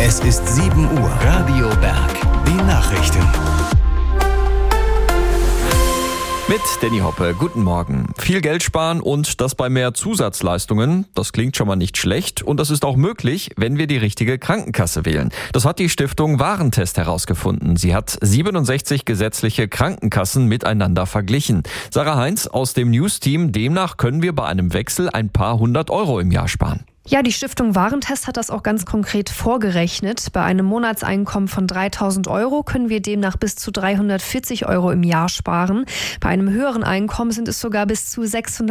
Es ist 7 Uhr. Radio Berg. Die Nachrichten. Mit Danny Hoppe, guten Morgen. Viel Geld sparen und das bei mehr Zusatzleistungen, das klingt schon mal nicht schlecht und das ist auch möglich, wenn wir die richtige Krankenkasse wählen. Das hat die Stiftung Warentest herausgefunden. Sie hat 67 gesetzliche Krankenkassen miteinander verglichen. Sarah Heinz aus dem News-Team, demnach können wir bei einem Wechsel ein paar 100 Euro im Jahr sparen. Ja, die Stiftung Warentest hat das auch ganz konkret vorgerechnet. Bei einem Monatseinkommen von 3.000 Euro können wir demnach bis zu 340 Euro im Jahr sparen. Bei einem höheren Einkommen sind es sogar bis zu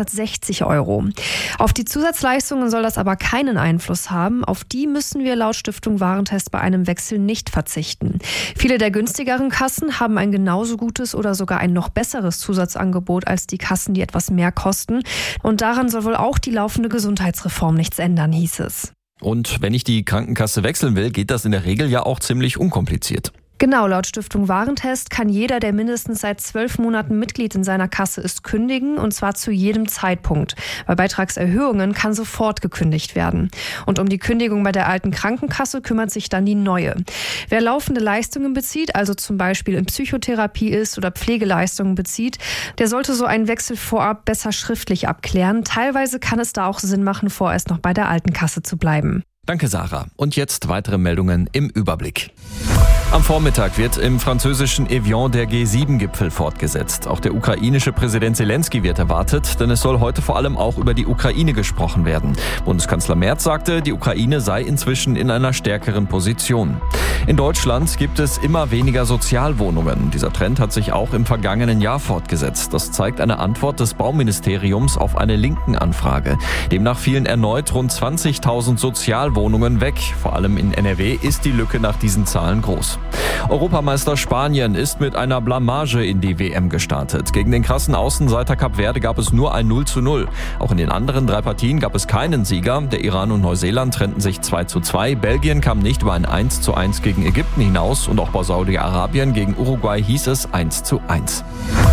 660 Euro. Auf die Zusatzleistungen soll das aber keinen Einfluss haben. Auf die müssen wir laut Stiftung Warentest bei einem Wechsel nicht verzichten. Viele der günstigeren Kassen haben ein genauso gutes oder sogar ein noch besseres Zusatzangebot als die Kassen, die etwas mehr kosten. Und daran soll wohl auch die laufende Gesundheitsreform nichts ändern, hieß es. Und wenn ich die Krankenkasse wechseln will, geht das in der Regel ja auch ziemlich unkompliziert. Genau, laut Stiftung Warentest kann jeder, der mindestens seit 12 Monaten Mitglied in seiner Kasse ist, kündigen, und zwar zu jedem Zeitpunkt. Bei Beitragserhöhungen kann sofort gekündigt werden. Und um die Kündigung bei der alten Krankenkasse kümmert sich dann die neue. Wer laufende Leistungen bezieht, also zum Beispiel in Psychotherapie ist oder Pflegeleistungen bezieht, der sollte so einen Wechsel vorab besser schriftlich abklären. Teilweise kann es da auch Sinn machen, vorerst noch bei der alten Kasse zu bleiben. Danke, Sarah. Und jetzt weitere Meldungen im Überblick. Am Vormittag wird im französischen Evian der G7-Gipfel fortgesetzt. Auch der ukrainische Präsident Zelensky wird erwartet, denn es soll heute vor allem auch über die Ukraine gesprochen werden. Bundeskanzler Merz sagte, die Ukraine sei inzwischen in einer stärkeren Position. In Deutschland gibt es immer weniger Sozialwohnungen. Dieser Trend hat sich auch im vergangenen Jahr fortgesetzt. Das zeigt eine Antwort des Bauministeriums auf eine Linken-Anfrage. Demnach fielen erneut rund 20.000 Sozialwohnungen weg. Vor allem in NRW ist die Lücke nach diesen Zahlen groß. Europameister Spanien ist mit einer Blamage in die WM gestartet. Gegen den krassen Außenseiter Kap Verde gab es nur ein 0:0. Auch in den anderen 3 Partien gab es keinen Sieger. Der Iran und Neuseeland trennten sich 2:2. Belgien kam nicht über ein 1:1 gegen Ägypten hinaus und auch bei Saudi-Arabien gegen Uruguay hieß es 1:1.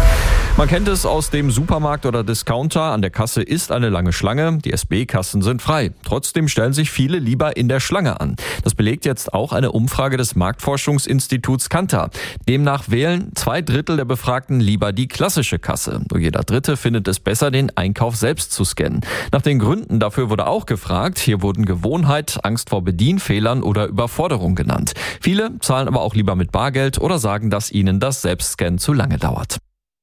Man kennt es aus dem Supermarkt oder Discounter. An der Kasse ist eine lange Schlange. Die SB-Kassen sind frei. Trotzdem stellen sich viele lieber in der Schlange an. Das belegt jetzt auch eine Umfrage des Marktforschungsinstituts Kantar. Demnach wählen 2/3 der Befragten lieber die klassische Kasse. Nur jeder Dritte findet es besser, den Einkauf selbst zu scannen. Nach den Gründen dafür wurde auch gefragt. Hier wurden Gewohnheit, Angst vor Bedienfehlern oder Überforderung genannt. Viele zahlen aber auch lieber mit Bargeld oder sagen, dass ihnen das Selbstscannen zu lange dauert.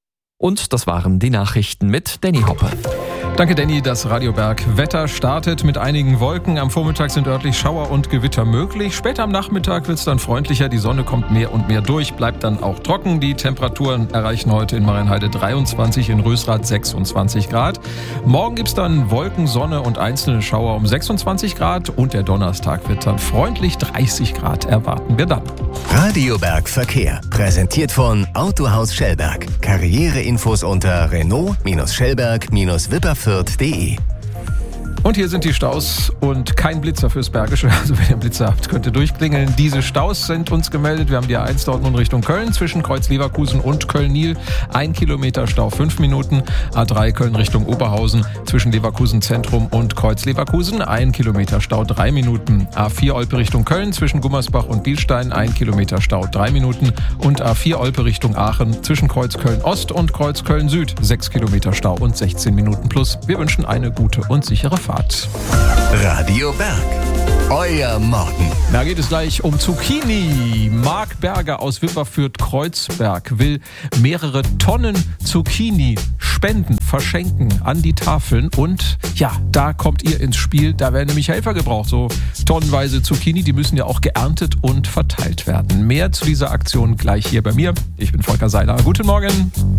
Und das waren die Nachrichten mit Danny Hoppe. Danke, Danny. Das Radio Berg Wetter startet mit einigen Wolken. Am Vormittag sind örtlich Schauer und Gewitter möglich. Später am Nachmittag wird es dann freundlicher. Die Sonne kommt mehr und mehr durch, bleibt dann auch trocken. Die Temperaturen erreichen heute in Marienheide 23, in Rösrath 26 Grad. Morgen gibt es dann Wolken, Sonne und einzelne Schauer um 26 Grad. Und der Donnerstag wird dann freundlich 30 Grad erwarten wir dann. Radio Berg Verkehr. Präsentiert von Autohaus Schellberg. Karriereinfos unter Renault-Schellberg-Wipperfürth.de. Und hier sind die Staus und kein Blitzer fürs Bergische. Also wenn ihr Blitzer habt, könnt ihr durchklingeln. Diese Staus sind uns gemeldet. Wir haben die A1 Dortmund Richtung Köln zwischen Kreuz Leverkusen und Köln-Nil. 1 Kilometer Stau 5 Minuten. A3 Köln Richtung Oberhausen zwischen Leverkusen Zentrum und Kreuz Leverkusen. 1 Kilometer Stau 3 Minuten. A4 Olpe Richtung Köln zwischen Gummersbach und Bielstein. 1 Kilometer Stau 3 Minuten. Und A4 Olpe Richtung Aachen zwischen Kreuz Köln Ost und Kreuz Köln Süd. 6 Kilometer Stau und 16 Minuten plus. Wir wünschen eine gute und sichere Fahrt. Radio Berg. Euer Morgen. Da geht es gleich um Zucchini. Marc Berger aus Wipperfürth-Kreuzberg will mehrere Tonnen Zucchini spenden, verschenken an die Tafeln. Und ja, da kommt ihr ins Spiel. Da werden nämlich Helfer gebraucht. So tonnenweise Zucchini, die müssen ja auch geerntet und verteilt werden. Mehr zu dieser Aktion gleich hier bei mir. Ich bin Volker Seiler. Guten Morgen.